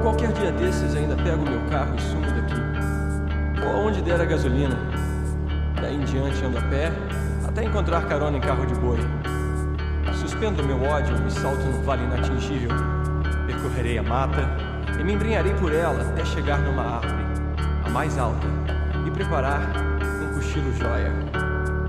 qualquer dia desses ainda pego meu carro e sumo daqui. Ou aonde der a gasolina. Daí em diante ando a pé, até encontrar carona em carro de boi. Suspendo meu ódio e salto num vale inatingível. Percorrerei a mata e me embrenharei por ela até chegar numa árvore, a mais alta, e preparar um cochilo jóia.